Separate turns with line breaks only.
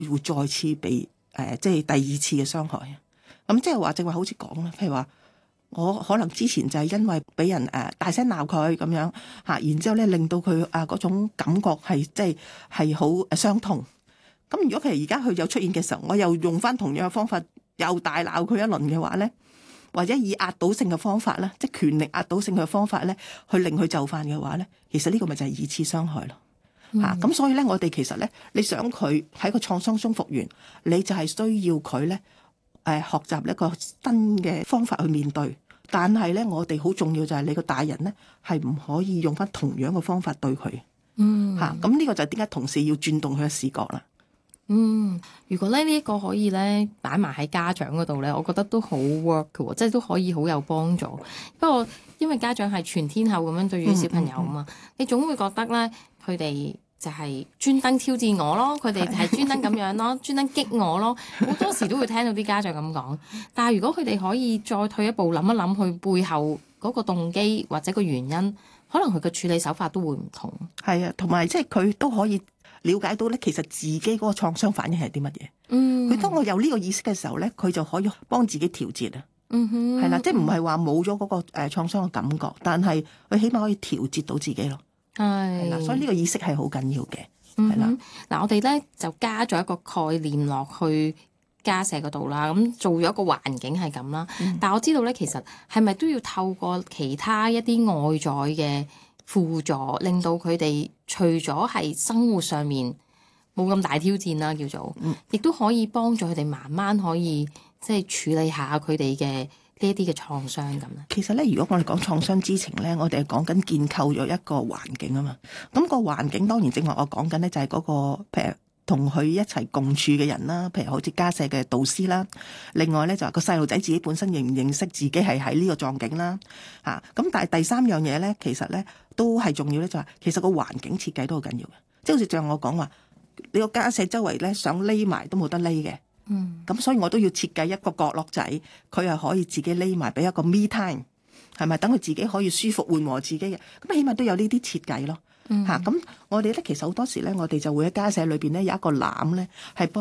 會再次被即係第二次嘅傷害。咁即係話正話好似講啦，譬如話我可能之前就係因為俾人大聲鬧佢咁樣嚇，然之後咧令到佢嗰種感覺係即係好傷痛。咁如果譬如而家佢有出現嘅時候，我又用翻同樣嘅方法又大鬧佢一輪嘅話咧，或者以壓倒性嘅方法咧，即係權力壓倒性嘅方法咧，去令佢就範嘅話咧，其實呢個咪就係二次傷害咯。咁所以咧，我哋其實咧，你想佢喺個創傷中復原，你就係需要佢咧學習一個新嘅方法去面對。但係咧，我哋好重要就係你個大人咧係唔可以用翻同樣嘅方法對佢。咁呢個就係點解同事要轉動佢嘅視覺啦。
如果咧呢一個可以咧擺埋喺家長嗰度咧，我覺得都好 work 嘅喎，即係都可以好有幫助。不過因為家長係全天候咁樣對住小朋友啊嘛，你總會覺得咧佢哋就係專登挑戰我咯，佢哋係專登咁樣咯，專登激我咯。好多時都會聽到啲家長咁講，但係如果佢哋可以再退一步諗一諗佢背後嗰個動機或者個原因，可能佢嘅處理手法都會唔同。
係啊，同埋即係佢都可以了解到咧，其實自己嗰個創傷反應係啲乜嘢。佢當我有呢個意識嘅時候咧，佢就可以幫自己調節啊。係啦，即係唔係話冇咗嗰個創傷嘅感覺，但係佢起碼可以調節到自己咯。係啦，所以呢個意識係好緊要嘅。係啦，
嗱，我哋咧就加咗一個概念落去家舍嗰度啦，咁做咗一個環境係咁啦。但係我知道咧，其實係咪都要透過其他一啲外在嘅輔助，令到佢哋除咗係生活上面冇咁大挑戰啦，叫做，亦都可以幫助佢哋慢慢可以即係處理下佢哋嘅呢一啲嘅創傷咁咧。
其實咧，如果我哋講創傷知情咧，我哋係講緊建構咗一個環境啊嘛。咁個環境當然正話我講緊咧，就係嗰個譬如同佢一齊共處嘅人啦，譬如好似家舍嘅導師啦。另外咧就係個細路仔自己本身認唔認識自己係喺呢個狀境啦。咁但係第三樣嘢咧，其實咧都係重要咧，就係其實個環境設計都好緊要嘅。即係好似像我講話，你個家舍周圍咧想匿埋都冇得匿嘅。咁所以我都要設計一個角落仔，佢係可以自己匿埋，俾一個 me time， 係咪？等佢自己可以舒服緩和自己嘅，咁起碼都有呢啲設計咯。咁我哋咧其實好多時咧，我哋就會喺家舍裏邊咧有一個籃咧，係幫